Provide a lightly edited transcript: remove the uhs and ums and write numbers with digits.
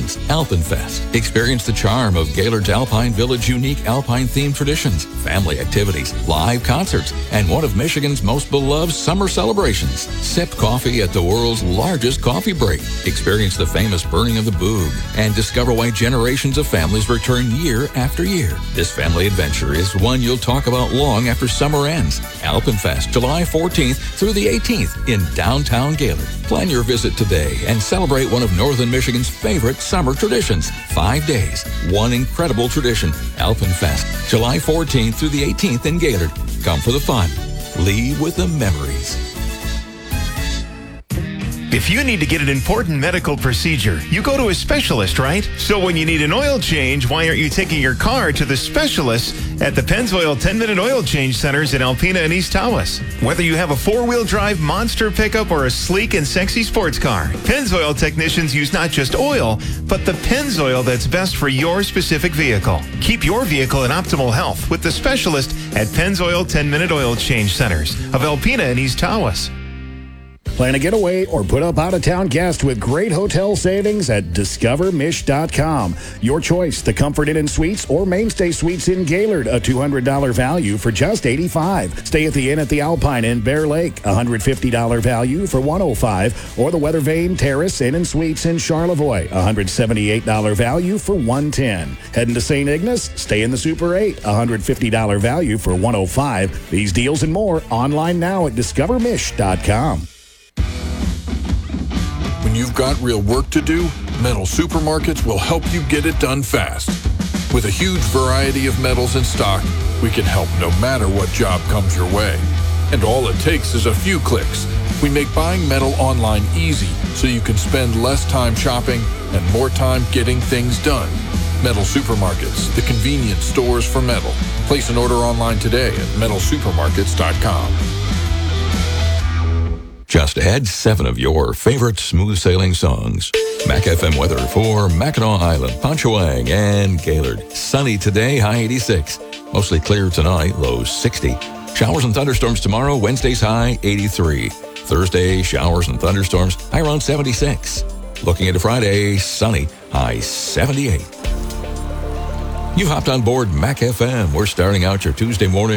brings Alpenfest. Experience the charm of Gaylord's Alpine Village unique Alpine-themed traditions, family activities, live concerts, and one of Michigan's most beloved summer celebrations. Sip coffee at the world's largest coffee break. Experience the famous burning of the Boog and discover why generations of families return year after year. This family adventure is one you'll talk about long after summer ends. Alpenfest, July 14th through the 18th in downtown Gaylord. Plan your visit today and celebrate one of Northern Michigan's favorite summer traditions. 5 days, one incredible tradition. Alpenfest, July 14th through the 18th in Gaylord. Come for the fun. Leave with the memories. If you need to get an important medical procedure, you go to a specialist, right? So when you need an oil change, why aren't you taking your car to the specialists at the Pennzoil 10-minute oil change centers in Alpena and East Tawas? Whether you have a four-wheel drive monster pickup or a sleek and sexy sports car, Pennzoil technicians use not just oil, but the Pennzoil that's best for your specific vehicle. Keep your vehicle in optimal health with the specialist at Pennzoil 10-minute oil change centers of Alpena and East Tawas. Plan a getaway or put up out-of-town guest with great hotel savings at discovermish.com. Your choice, the Comfort Inn and Suites or Mainstay Suites in Gaylord, a $200 value for just $85. Stay at the Inn at the Alpine in Bear Lake, $150 value for $105. Or the Weather Vane Terrace Inn and Suites in Charlevoix, $178 value for $110. Heading to St. Ignace, stay in the Super 8, $150 value for $105. These deals and more online now at discovermish.com. When you've got real work to do, Metal Supermarkets will help you get it done fast. With a huge variety of metals in stock, we can help no matter what job comes your way. And all it takes is a few clicks. We make buying metal online easy so you can spend less time shopping and more time getting things done. Metal Supermarkets, the convenience stores for metal. Place an order online today at metalsupermarkets.com. Just add 7 of your favorite smooth sailing songs. Mac FM weather for Mackinac Island, Ponchawang, and Gaylord. Sunny today, high 86. Mostly clear tonight, low 60. Showers and thunderstorms tomorrow, Wednesday's high 83. Thursday, showers and thunderstorms, high around 76. Looking into Friday, sunny, high 78. You hopped on board Mac FM. We're starting out your Tuesday morning